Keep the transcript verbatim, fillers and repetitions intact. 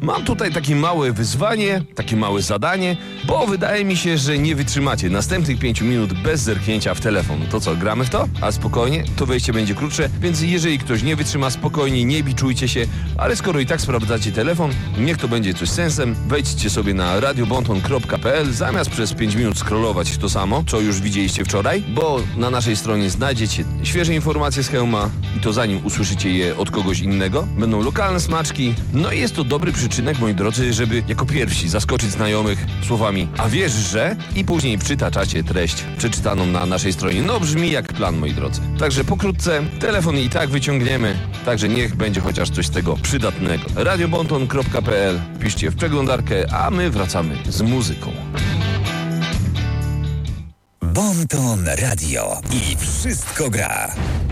Mam tutaj takie małe wyzwanie, takie małe zadanie, bo wydaje mi się, że nie wytrzymacie następnych pięciu minut bez zerknięcia w telefon. To co, gramy w to? A spokojnie, to wejście będzie krótsze, więc jeżeli ktoś nie wytrzyma, spokojnie, nie biczujcie się, ale skoro i tak sprawdzacie telefon, niech to będzie coś sensem, wejdźcie sobie na radio bonton kropka p l, zamiast przez pięć minut scrollować to samo, co już widzieliście wczoraj, bo na naszej stronie znajdziecie świeże informacje z hełma i to zanim usłyszycie je od kogoś innego. Będą lokalne smaczki, no i jest to dobry przyczynek, moi drodzy, żeby jako pierwsi zaskoczyć znajomych słowami a wiesz, że? I później przytaczacie treść przeczytaną na naszej stronie. No brzmi jak plan, moi drodzy. Także pokrótce, telefon i tak wyciągniemy, także niech będzie chociaż coś z tego przydatnego. radio bonton kropka p l, piszcie w przeglądarkę, a my wracamy z muzyką. Bonton Radio i wszystko gra.